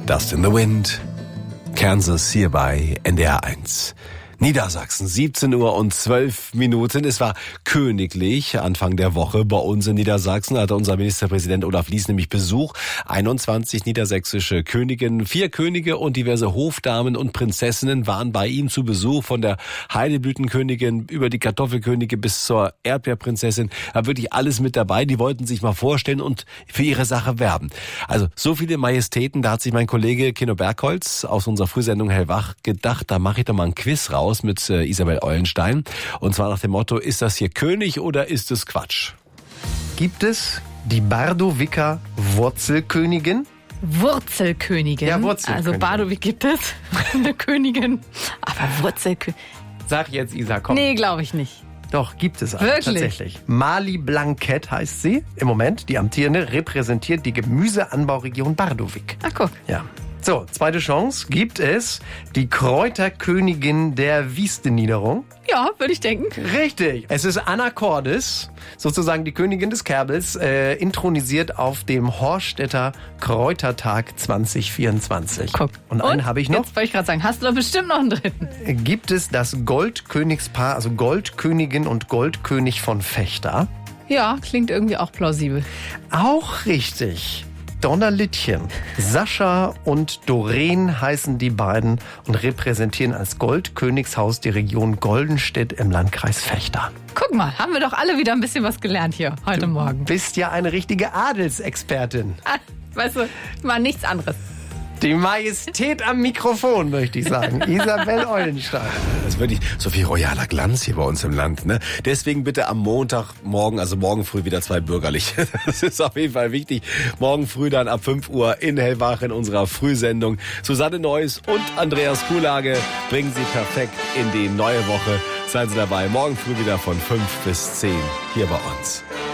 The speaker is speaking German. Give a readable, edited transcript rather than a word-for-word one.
Dust in the Wind, Kansas hier bei NDR 1. Niedersachsen, 17 Uhr und 12 Minuten. Es war königlich Anfang der Woche bei uns in Niedersachsen. Hatte unser Ministerpräsident Olaf Lies nämlich Besuch. 21 niedersächsische Königinnen, 4 Könige und diverse Hofdamen und Prinzessinnen waren bei ihm zu Besuch. Von der Heideblütenkönigin über die Kartoffelkönigin bis zur Erdbeerprinzessin. War wirklich alles mit dabei. Die wollten sich mal vorstellen und für ihre Sache werben. Also so viele Majestäten, da hat sich mein Kollege Kino Bergholz aus unserer Frühsendung Hellwach gedacht, da mache ich doch mal ein Quiz raus mit Isabel Eulenstein. Und zwar nach dem Motto, ist das hier König oder ist es Quatsch? Gibt es die Bardowicker Wurzelkönigin? Wurzelkönigin. Ja, Wurzelkönigin. Also Bardowik gibt es, eine Königin. Aber Wurzelkönigin. Sag jetzt, Isa, komm. Nee, glaube ich nicht. Doch, gibt es auch. Wirklich? Tatsächlich. Mali Blanquette heißt sie im Moment. Die amtierende repräsentiert die Gemüseanbauregion Bardowik. Ach, guck. Ja. So, zweite Chance. Gibt es die Kräuterkönigin der Wüstenniederung? Ja, würde ich denken. Richtig. Es ist Anna Cordes, sozusagen die Königin des Kerbels, intronisiert auf dem Horstedter Kräutertag 2024. Guck. Und einen habe ich noch. Jetzt wollte ich gerade sagen, hast du doch bestimmt noch einen dritten. Gibt es das Goldkönigspaar, also Goldkönigin und Goldkönig von Vechta? Ja, klingt irgendwie auch plausibel. Auch richtig. Donnerlittchen. Sascha und Doreen heißen die beiden und repräsentieren als Goldkönigshaus die Region Goldenstedt im Landkreis Vechta. Guck mal, haben wir doch alle wieder ein bisschen was gelernt hier heute Morgen. Bist ja eine richtige Adelsexpertin. Weißt du, mal nichts anderes. Die Majestät am Mikrofon, möchte ich sagen. Isabel Eulenstein. Das ist wirklich so viel royaler Glanz hier bei uns im Land, ne? Deswegen bitte am Montagmorgen, also morgen früh wieder 2 bürgerliche. Das ist auf jeden Fall wichtig. Morgen früh dann ab 5 Uhr in Hellwach in unserer Frühsendung. Susanne Neuss und Andreas Kuhlage bringen Sie perfekt in die neue Woche. Seien Sie dabei. Morgen früh wieder von 5 bis 10 hier bei uns.